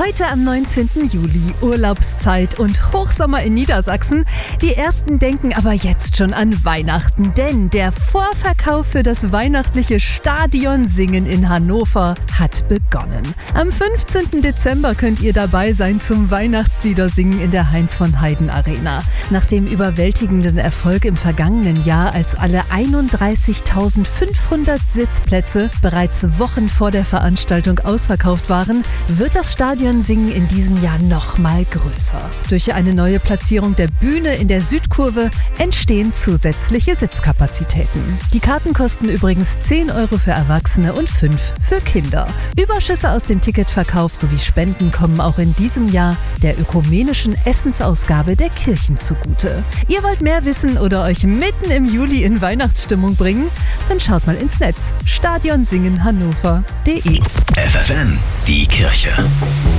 Heute am 19. Juli, Urlaubszeit und Hochsommer in Niedersachsen. Die Ersten denken aber jetzt schon an Weihnachten, denn der Vorverkauf für das weihnachtliche Stadionsingen in Hannover hat begonnen. Am 15. Dezember könnt ihr dabei sein zum Weihnachtsliedersingen in der Heinz-von-Heiden-Arena. Nach dem überwältigenden Erfolg im vergangenen Jahr, als alle 31.500 Sitzplätze bereits Wochen vor der Veranstaltung ausverkauft waren, wird das Stadionsingen in diesem Jahr noch mal größer. Durch eine neue Platzierung der Bühne in der Südkurve entstehen zusätzliche Sitzkapazitäten. Die Karten kosten übrigens 10 € für Erwachsene und 5 für Kinder. Überschüsse aus dem Ticketverkauf sowie Spenden kommen auch in diesem Jahr der ökumenischen Essensausgabe der Kirchen zugute. Ihr wollt mehr wissen oder euch mitten im Juli in Weihnachtsstimmung bringen? Dann schaut mal ins Netz: stadionsingenhannover.de. FFN, die Kirche.